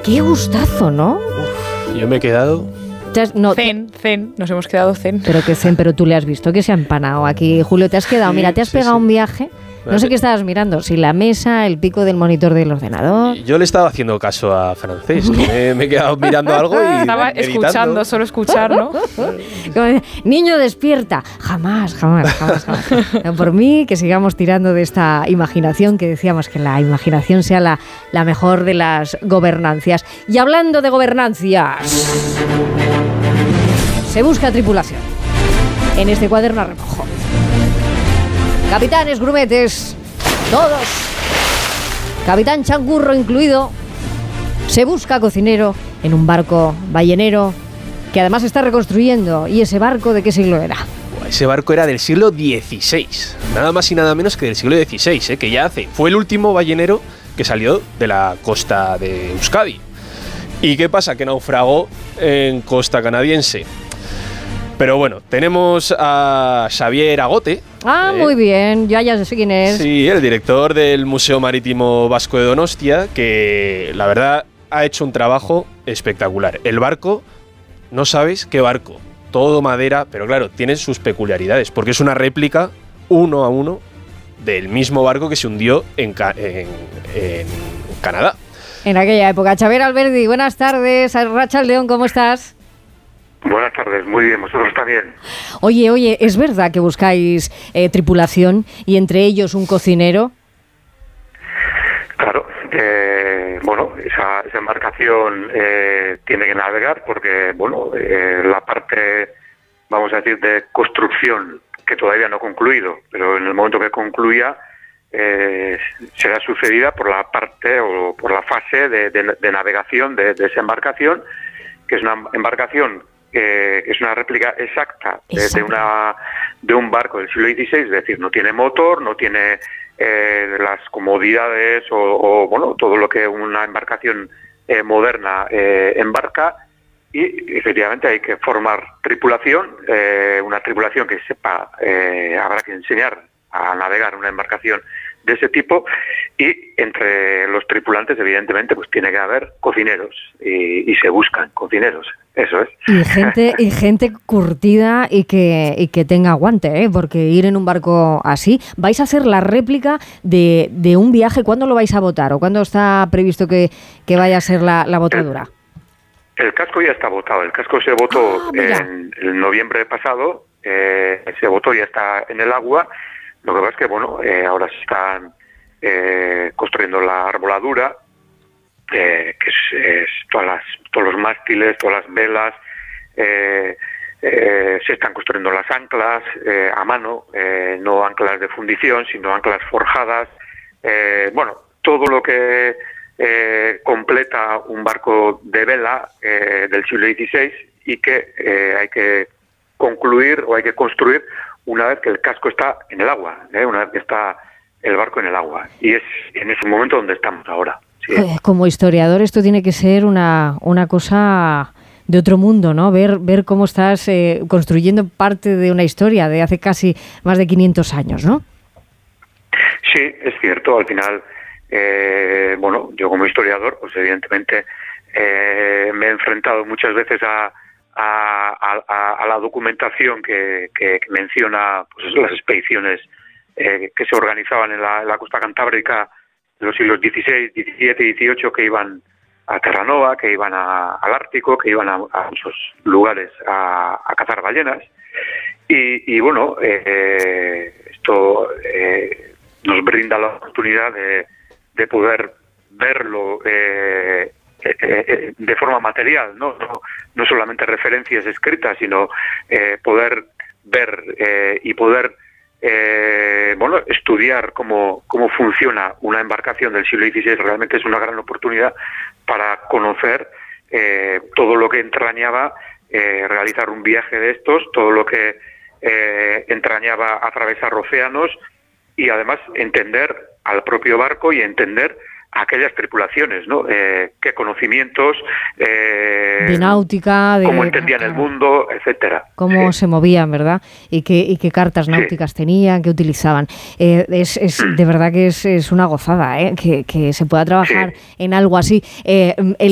Qué gustazo, ¿no? Yo me he quedado... No, zen, nos hemos quedado zen. Pero que zen, pero tú le has visto que se ha empanado aquí. Julio, te has quedado, Sí, mira, te has pegado un viaje. No sé qué estabas mirando, si la mesa, el pico del monitor del ordenador. Yo le estaba haciando caso a Francés, que me he quedado mirando algo y estaba meditando. escuchando, solo escuchar, ¿no? Niño, despierta. Jamás. Por mí, que sigamos tirando de esta imaginación, que decíamos que la imaginación sea la mejor de las gobernancias. Y hablando de gobernancias, se busca tripulación en este cuaderno a remojo. Capitanes, grumetes, todos, capitán changurro incluido, se busca cocinero en un barco ballenero que además se está reconstruyendo. ¿Y ese barco de qué siglo era? Ese barco era del siglo XVI, nada más y nada menos que del siglo XVI, que ya fue el último ballenero que salió de la costa de Euskadi. ¿Y qué pasa? Que naufragó en costa canadiense. Pero bueno, tenemos a Xavier Agote. Muy bien, ya sé quién es. Sí, el director del Museo Marítimo Vasco de Donostia, que la verdad ha hecho un trabajo espectacular. El barco, no sabes qué barco, todo madera, pero claro, tiene sus peculiaridades, porque es una réplica 1 a 1 del mismo barco que se hundió en Canadá. En aquella época. Xavier Alberdi, buenas tardes. Arratsaldeon, ¿cómo estás? Buenas tardes, muy bien, vosotros también. Oye, ¿es verdad que buscáis tripulación y entre ellos un cocinero? Claro, esa embarcación tiene que navegar porque, la parte, vamos a decir, de construcción, que todavía no ha concluido, pero en el momento que concluya, será sucedida por la parte o por la fase de navegación de esa embarcación, que es una embarcación que es una réplica exacta de un barco del siglo XVI, es decir, no tiene motor, no tiene las comodidades o todo lo que una embarcación moderna embarca, y efectivamente hay que formar tripulación, una tripulación que sepa, habrá que enseñar a navegar una embarcación de ese tipo, y entre los tripulantes evidentemente pues tiene que haber cocineros y se buscan cocineros, eso es. Y gente curtida y que tenga aguante, porque ir en un barco así, vais a hacer la réplica de un viaje. ¿Cuándo lo vais a votar o cuándo está previsto que vaya a ser la botadura? El casco ya está votado, el casco se votó en el noviembre pasado, se votó, ya está en el agua. Lo que pasa es que, ahora se están construyendo la arboladura, que es todos los mástiles, todas las velas, se están construyendo las anclas a mano, no anclas de fundición, sino anclas forjadas. Todo lo que completa un barco de vela del siglo XVI y que hay que concluir o hay que construir una vez que el casco está en el agua, una vez que está el barco en el agua. Y es en ese momento donde estamos ahora. Sí. Como historiador, esto tiene que ser una cosa de otro mundo, ¿no? Ver cómo estás construyendo parte de una historia de hace casi más de 500 años, ¿no? Sí, es cierto. Al final, yo como historiador, pues evidentemente me he enfrentado muchas veces a la documentación que menciona pues las expediciones que se organizaban en la costa cantábrica en los siglos XVI, XVII y XVIII, que iban a Terranova, que iban al Ártico, que iban a muchos lugares a cazar ballenas. Y esto nos brinda la oportunidad de poder verlo de forma material, no solamente referencias escritas, sino poder ver y poder estudiar cómo funciona una embarcación del siglo XVI. Realmente es una gran oportunidad para conocer todo lo que entrañaba realizar un viaje de estos, todo lo que entrañaba atravesar océanos, y además entender al propio barco y entender aquellas tripulaciones, ¿no? Qué conocimientos, de náutica, cómo entendían el mundo, etcétera. Cómo se movían, ¿verdad? Y qué cartas náuticas tenían, qué utilizaban. De verdad que es una gozada, que se pueda trabajar en algo así.